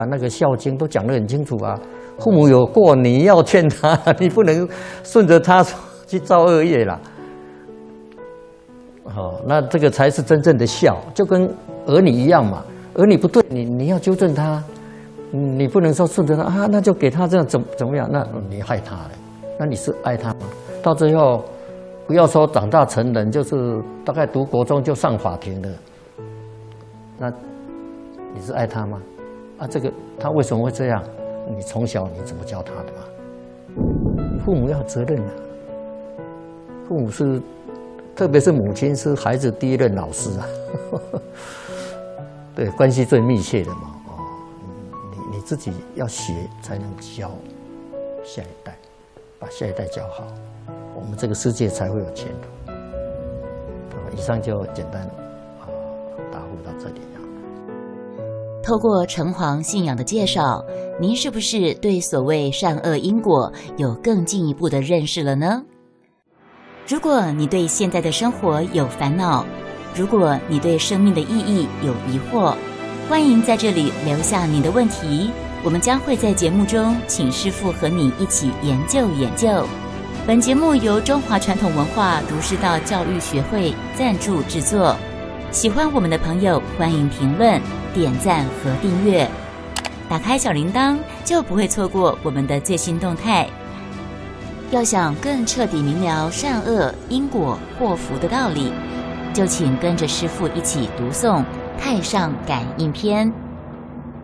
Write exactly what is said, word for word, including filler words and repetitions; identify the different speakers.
Speaker 1: 把那个《孝经》都讲得很清楚啊。父母有过，你要劝他，你不能顺着他去造恶业啦。好，那这个才是真正的孝，就跟儿女一样嘛。儿女不对，你你要纠正他，你不能说顺着他啊，那就给他这样怎怎么样？那你害他了，那你是爱他吗？到最后，不要说长大成人，就是大概读国中就上法庭了，那你是爱他吗？啊，这个他为什么会这样？你从小你怎么教他的嘛？父母要有责任啊，父母是，特别是母亲是孩子第一任老师啊。对，关系最密切的嘛，哦，你你自己要学，才能教下一代，把下一代教好，我们这个世界才会有前途。以上就简单啊答复到这里啊。
Speaker 2: 透过城隍信仰的介绍，您是不是对所谓善恶因果有更进一步的认识了呢？如果你对现在的生活有烦恼，如果你对生命的意义有疑惑，欢迎在这里留下你的问题，我们将会在节目中请师父和你一起研究研究。本节目由中华传统文化儒释道教育学会赞助制作，喜欢我们的朋友欢迎评论、点赞和订阅，打开小铃铛就不会错过我们的最新动态。要想更彻底明了善恶因果祸福的道理，就请跟着师父一起读诵《太上感应篇》。